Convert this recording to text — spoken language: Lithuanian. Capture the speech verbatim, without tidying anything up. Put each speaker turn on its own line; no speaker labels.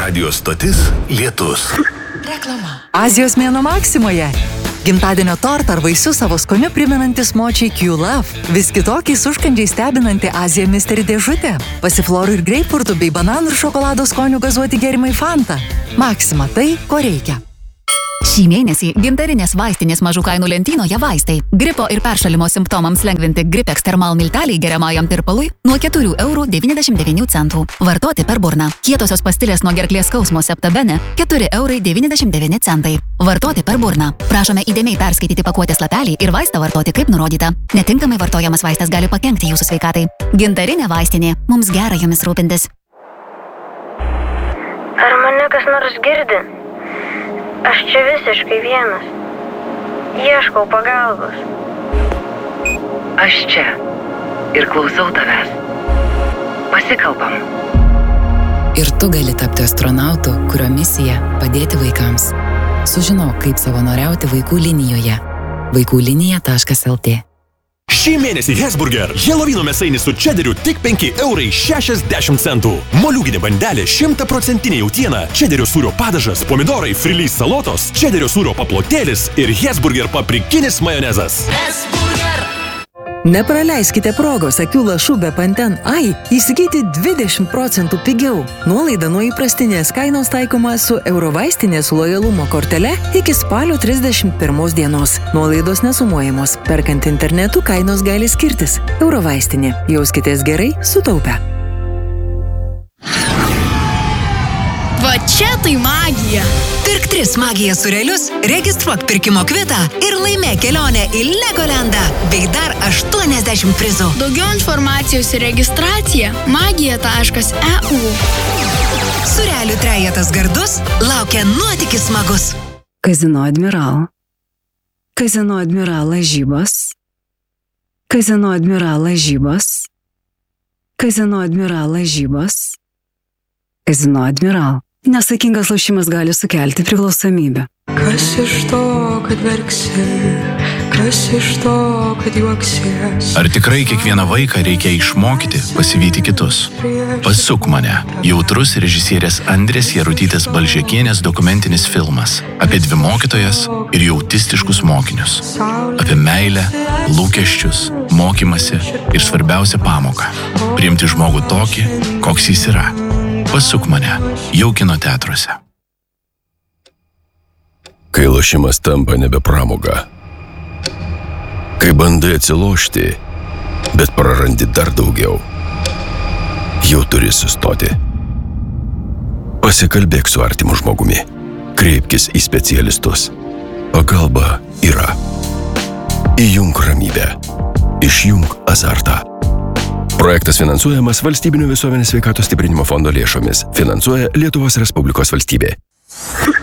Radio stotis Lietus.
Reklama. Azijos mėnuo Maksimoje. Gimtadienio tortą ar vaisius savo skoniu primenantis močiai Q-Love. Vis kitokiais užkandžiai stebinanti Azija Mystery dėžutė. Pasiflorų ir greipfurtų bei bananų ir šokolado skonių gazuoti gėrimai Fanta. Maksima tai, ko reikia.
Šį mėnesį gintarinės vaistinės mažų kainų lentynoje vaistai. Gripo ir peršalimo simptomams lengvinti Gripex Thermal milteliai geriamajam tirpalui nuo keturių eurų devyniasdešimt devynių centų. Vartoti per burną. Kietosios pastilės nuo gerklės skausmo Septabene keturi eurai devyniasdešimt devyni centai. Vartoti per burną. Prašome įdėmiai perskaityti pakuotės lapelį ir vaistą vartoti kaip nurodyta. Netinkamai vartojamas vaistas gali pakenkti jūsų sveikatai. Gintarinė vaistinė. Mums gera jumis rūpintis.
Ar mane kas nors girdi? Aš čia visiškai vienas. Ieškau pagalbos.
Aš čia ir klausau tavęs. Pasikalbam.
Ir tu gali tapti astronautu, kurio misija padėti vaikams. Sužinok, kaip savanoriauti vaikų linijoje. vaikų linija taškas lt.
Šį mėnesį Hesburger. Helovino mėsainis su čederiu tik penki eurai šešiasdešimt centų. Moliūginė bandelė šimtaprocentinė jautiena, čederio sūrio padažas, pomidorai, frilys salotos, čederio sūrio paplotėlis ir Hesburger paprikinis majonezas.
Hesburger. Nepraleiskite progos akių lašų be Panten Ai įsigyti dvidešimt procentų pigiau. Nuolaida nuo įprastinės kainos taikoma su Eurovaistinės lojalumo kortele iki spalio trisdešimt pirmos dienos. Nuolaidos nesumuojamos. Perkant internetu kainos gali skirtis. Eurovaistinė. Jauskitės gerai, sutaupę.
Va čia tai magija.
Pirk tris magija surelius, registruok pirkimo kvitą ir laimėk kelionę į Legolandą bei dar aštuoniasdešimt prizų.
Daugiau informacijos ir registracija magija taškas e u.
Surelių trejetas gardus, laukia nuotykis smagus.
Kazino Admiral. Kazino Admiral lažybos. Kazino Admiral lažybos. Kazino Admiral lažybos. Kazino Admiral. Nesaikingas lošimas gali sukelti priklausomybę.
Kas iš to, kad verksi, kas iš to, kad juoksies.
Ar tikrai kiekvieną vaiką reikia išmokyti pasivyti kitus? Pasuk mane. Jautrus režisierės Andrės Jarutytės Balžekienės dokumentinis filmas apie dvi mokytojas ir jų autistiškus mokinius. Apie meilę, lūkesčius, mokymasi ir svarbiausią pamoką. Priimti žmogų tokį, koks jis yra. Pasuk mane, jau kino teatruose.
Kai lošimas tampa nebe pramoga. Kai bandai atsilošti, bet prarandi dar daugiau. Jau turi sustoti. Pasikalbėk su artimu žmogumi. Kreipkis į specialistus. Pagalba yra. Įjunk ramybę. Išjunk azartą. Projektas finansuojamas Valstybinio visuomenės sveikatos stiprinimo fondo lėšomis. Finansuoja Lietuvos Respublikos valstybė.